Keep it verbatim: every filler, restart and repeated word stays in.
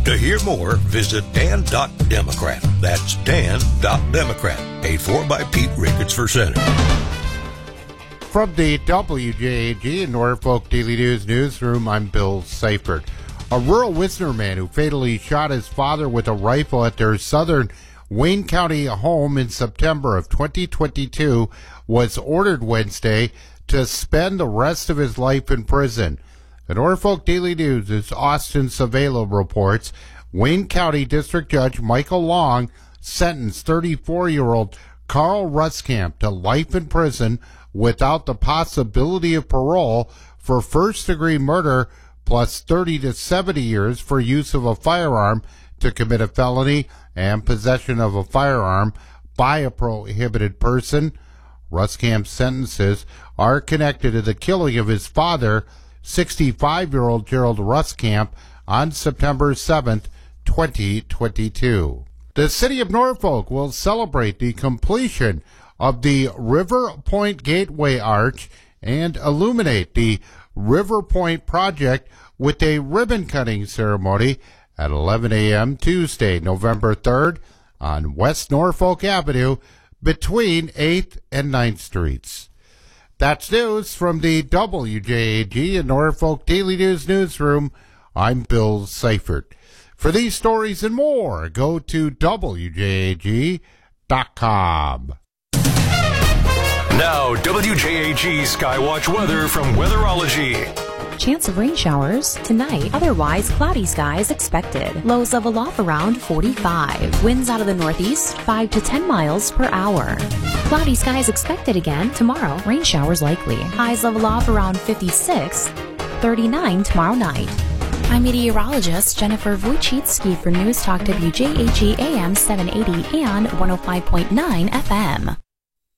To hear more, visit dan dot democrat. That's dan dot democrat. Paid for by Pete Ricketts for Senate. From the W J A G and Norfolk Daily News newsroom, I'm Bill Seifert. A rural Wisner man who fatally shot his father with a rifle at their southern Wayne County home in September of twenty twenty-two was ordered Wednesday to spend the rest of his life in prison. The Norfolk Daily News' Austin Savela reports Wayne County District Judge Michael Long sentenced thirty-four-year-old Carl Ruskamp to life in prison without the possibility of parole for first-degree murder, plus thirty to seventy years for use of a firearm to commit a felony and possession of a firearm by a prohibited person. Ruskamp's sentences are connected to the killing of his father, sixty-five-year-old Gerald Ruskamp, on September seventh, twenty twenty-two. The city of Norfolk will celebrate the completion of the River Point Gateway Arch and illuminate the River Point project with a ribbon-cutting ceremony at eleven a.m. Tuesday, November third, on West Norfolk Avenue between eighth and ninth Streets. That's news from the W J A G and Norfolk Daily News newsroom. I'm Bill Seifert. For these stories and more, go to W J A G dot com. Now, W J A G Skywatch weather from Weatherology. Chance of rain showers tonight. Otherwise, cloudy skies expected. Lows level off around forty-five. Winds out of the northeast, five to ten miles per hour. Cloudy skies expected again tomorrow. Rain showers likely. Highs level off around fifty-six. thirty-nine tomorrow night. I'm meteorologist Jennifer Wojcicki for News Talk W J A G A M seven eighty and one oh five point nine F M.